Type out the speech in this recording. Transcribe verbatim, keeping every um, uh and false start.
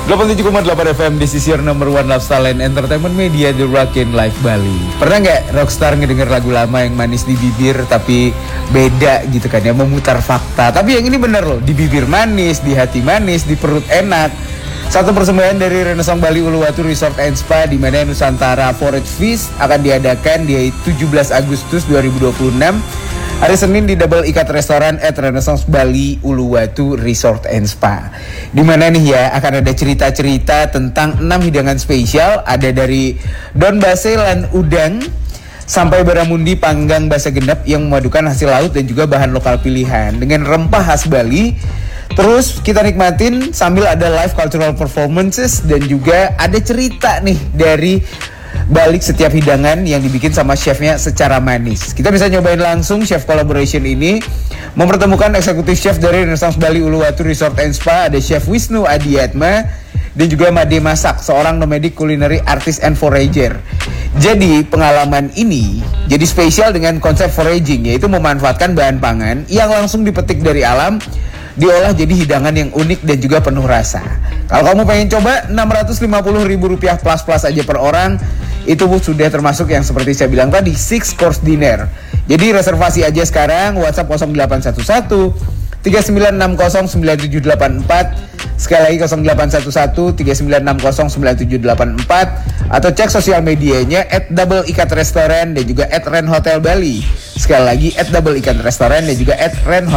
delapan puluh tujuh koma delapan F M, this is your number one lifestyle and entertainment media, The Rockin' Life Bali. Pernah nggak rockstar ngedenger lagu lama yang manis di bibir tapi beda gitu kan ya, memutar fakta. Tapi yang ini bener loh, di bibir manis, di hati manis, di perut enak. Satu persembahan dari Renaissance Bali Uluwatu Resort and Spa, di mana Nusantara Forage Feast akan diadakan di tujuh belas Agustus dua ribu dua puluh enam. Hari Senin di Double Ikat Restoran at Renaissance Bali Uluwatu Resort and Spa. Di mana nih ya, akan ada cerita-cerita tentang enam hidangan spesial. Ada dari Don Base lan udang sampai baramundi panggang basa genep yang memadukan hasil laut dan juga bahan lokal pilihan dengan rempah khas Bali. Terus kita nikmatin sambil ada live cultural performances dan juga ada cerita nih dari balik setiap hidangan yang dibikin sama chefnya secara manis. Kita bisa nyobain langsung chef collaboration ini, mempertemukan eksekutif chef dari Renaissance Bali Uluwatu Resort and Spa, ada Chef Wisnu Adiatma dan juga Made Masak, seorang nomadic culinary artist and forager. Jadi pengalaman ini jadi spesial dengan konsep foraging, yaitu memanfaatkan bahan pangan yang langsung dipetik dari alam, diolah jadi hidangan yang unik dan juga penuh rasa. Kalau kamu pengen coba, enam ratus lima puluh ribu rupiah plus-plus aja per orang. Itu sudah termasuk yang seperti saya bilang tadi, six course dinner. Jadi reservasi aja sekarang, WhatsApp nol delapan satu satu tiga sembilan enam nol sembilan tujuh delapan empat. Sekali lagi nol delapan satu satu tiga sembilan enam nol sembilan tujuh delapan empat. Atau cek sosial medianya at Double Ikat Restoran dan juga at Ren Hotel Bali. Sekali lagi at Double Ikat Restoran dan juga at Ren Hotel